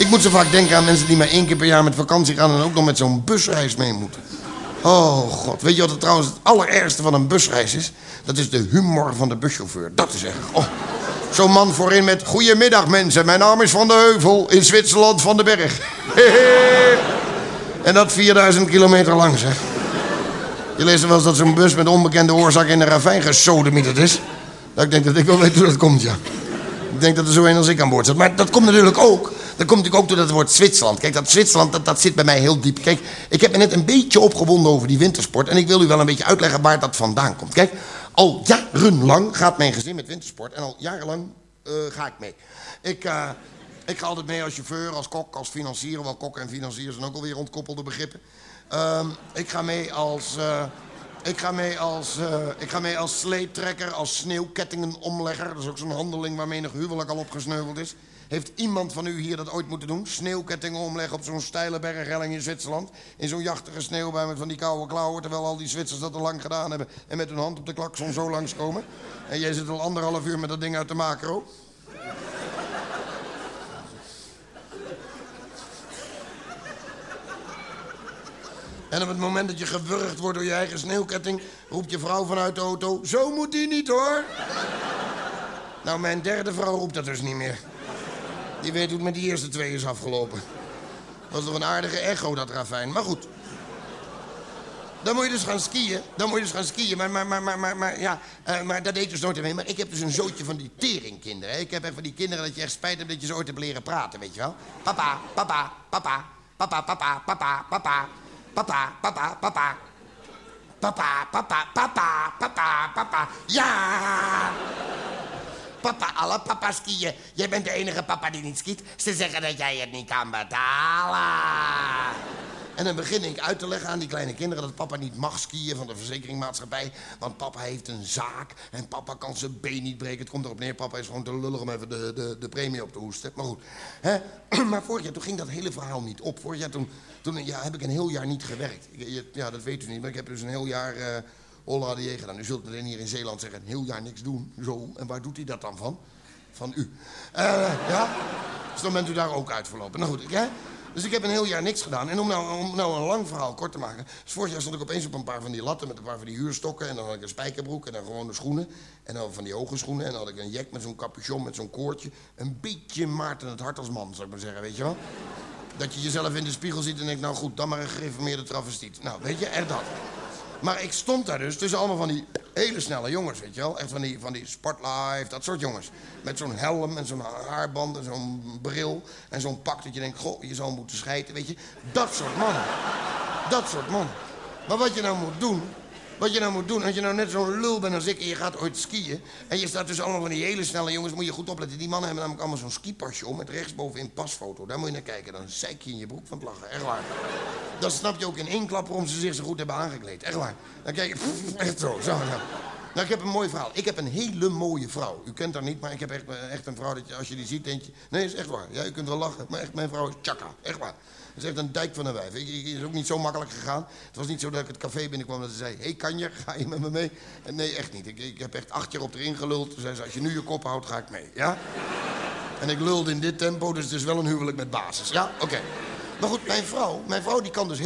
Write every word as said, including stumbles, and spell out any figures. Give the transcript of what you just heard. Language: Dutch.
Ik moet zo vaak denken aan mensen die maar één keer per jaar met vakantie gaan... en ook nog met zo'n busreis mee moeten. Oh god, weet je wat het trouwens het allerergste van een busreis is? Dat is de humor van de buschauffeur. Dat is echt... Oh. Zo'n man voorin met... Goedemiddag mensen, mijn naam is Van de Heuvel in Zwitserland van de Berg. En dat vierduizend kilometer lang, zeg. Je leest wel eens dat zo'n bus met onbekende oorzaak in een ravijn gesodemieterd is. Dat ik denk dat ik wel weet hoe dat komt, ja. Ik denk dat er zo een als ik aan boord zit. Maar dat komt natuurlijk ook... Dat komt natuurlijk ook door dat woord Zwitserland. Kijk, dat Zwitserland, dat, dat zit bij mij heel diep. Kijk, ik heb me net een beetje opgewonden over die wintersport... en ik wil u wel een beetje uitleggen waar dat vandaan komt. Kijk, al jarenlang gaat mijn gezin met wintersport... en al jarenlang uh, ga ik mee. Ik, uh, ik ga altijd mee als chauffeur, als kok, als financier... wel kok en financier zijn ook alweer ontkoppelde begrippen. Uh, ik ga mee als... Uh, Ik ga mee als, uh, ik ga mee als sleeptrekker, als sneeuwkettingenomlegger. Dat is ook zo'n handeling waar menig huwelijk al opgesneuveld is. Heeft iemand van u hier dat ooit moeten doen? Sneeuwkettingen omleggen op zo'n steile berghelling in Zwitserland? In zo'n jachtige sneeuwbui met van die koude klauwen... terwijl al die Zwitsers dat al lang gedaan hebben... en met hun hand op de klakson zo langskomen. En jij zit al anderhalf uur met dat ding uit de macro. En op het moment dat je gewurgd wordt door je eigen sneeuwketting... roept je vrouw vanuit de auto... Zo moet die niet, hoor. Nou, mijn derde vrouw roept dat dus niet meer. Die weet hoe het met die eerste twee is afgelopen. Dat was toch een aardige echo, dat ravijn. Maar goed. Dan moet je dus gaan skiën. Dan moet je dus gaan skiën. Maar, maar, maar, maar, maar, maar ja, uh, maar dat deed dus nooit mee. Maar ik heb dus een zootje van die teringkinderen. Hè? Ik heb echt van die kinderen dat je echt spijt hebt dat je ze ooit hebt leren praten, weet je wel. Papa, papa, papa, papa, papa, papa, papa. Papa, papa, papa. Papa, papa, papa, papa, papa. Ja! Papa, alle papa skiën. Jij bent de enige papa die niet skiet. Ze zeggen dat jij het niet kan betalen. En dan begin ik uit te leggen aan die kleine kinderen... dat papa niet mag skiën van de verzekeringmaatschappij. Want papa heeft een zaak en papa kan zijn been niet breken. Het komt erop neer, papa is gewoon te lullig om even de, de, de premie op te hoesten. Maar goed. Hè? Maar vorig jaar toen ging dat hele verhaal niet op. Vorig jaar toen, toen ja, heb ik een heel jaar niet gewerkt. Ik, ja, dat weet u niet, maar ik heb dus een heel jaar... Uh, Holla A D J gedaan. U zult meteen hier in Zeeland zeggen, een heel jaar niks doen. Zo, en waar doet hij dat dan van? Van u. Uh, ja? Dus dan bent u daar ook uitverlopen. Nou goed, ja? Dus ik heb een heel jaar niks gedaan. En om nou, om nou een lang verhaal kort te maken... Dus vorig jaar stond ik opeens op een paar van die latten... met een paar van die huurstokken. En dan had ik een spijkerbroek en dan gewone schoenen. En dan van die hoge schoenen. En dan had ik een jack met zo'n capuchon, met zo'n koordje. Een beetje Maarten het Hart als man, zou ik maar zeggen, weet je wel? Dat je jezelf in de spiegel ziet en denkt... nou goed, dan maar een gereformeerde travestiet. Nou, weet je, echt dat. Maar ik stond daar dus tussen allemaal van die hele snelle jongens, weet je wel. Echt van die, van die Sportlife, dat soort jongens. Met zo'n helm en zo'n haarband en zo'n bril. En zo'n pak dat je denkt, goh, je zal moeten schijten, weet je. Dat soort mannen. Dat soort mannen. Maar wat je nou moet doen... Wat je nou moet doen, als je nou net zo'n lul bent als ik... en je gaat ooit skiën... en je staat tussen allemaal van die hele snelle jongens... moet je goed opletten. Die mannen hebben namelijk allemaal zo'n skipasje om... met rechtsbovenin pasfoto. Daar moet je naar kijken. Dan zeik je in je broek van het lachen. Echt waar. Dan snap je ook in één klap waarom ze zich zo goed hebben aangekleed. Echt waar. Dan kijk je... Pff, echt zo, zo, zo. Nou, ik heb een mooi verhaal. Ik heb een hele mooie vrouw. U kent haar niet, maar ik heb echt, echt een vrouw dat je... als je die ziet, denk je... Nee, is echt waar. Ja, u kunt wel lachen, maar echt, mijn vrouw is tjaka. Echt waar. Dat is echt een dijk van een wijf. Ik, ik, is ook niet zo makkelijk gegaan. Het was niet zo dat ik het café binnenkwam dat ze zei... Hé, hey, kan je? Ga je met me mee? En nee, echt niet. Ik, ik heb echt acht jaar op erin geluld. Toen zei ze, als je nu je kop houdt, ga ik mee. Ja? En ik lulde in dit tempo, dus het is wel een huwelijk met basis. Ja? Oké. Okay. Maar goed, mijn vrouw, mijn vrouw die kan dus heel...